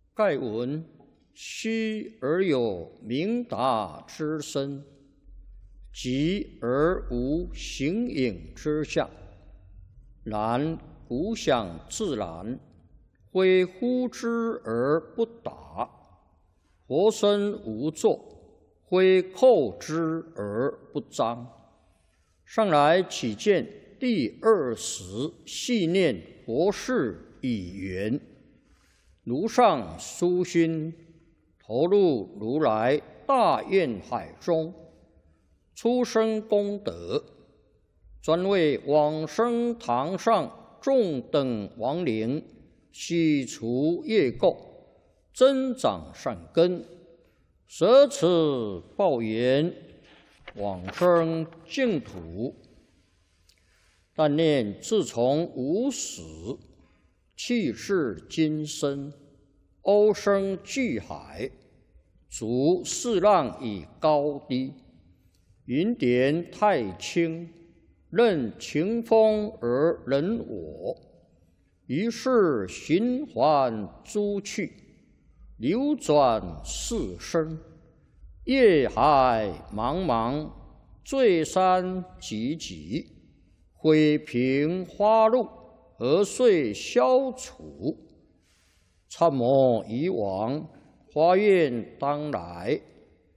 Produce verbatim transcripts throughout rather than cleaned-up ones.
盖闻虚而有明达之身，寂而无形影之相。然古想自然，非呼之而不答；活身无作，非叩之而不彰。上来起见第二十细念佛事已圆，如上殊心，投入如来大愿海中，出生功德，专为往生堂上众等亡灵洗除业垢，增长善根，舍此报缘，往生净土。但念自从无始，气世今生，欧生巨海，逐四浪以高低，云点太清，任情风而人我。于是循环诸趣，流转四生，业海茫茫，罪山积积，毁平花露，何遂消除？参谋以往，发愿当来，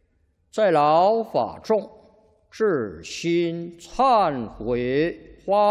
在劳法众，至心忏悔发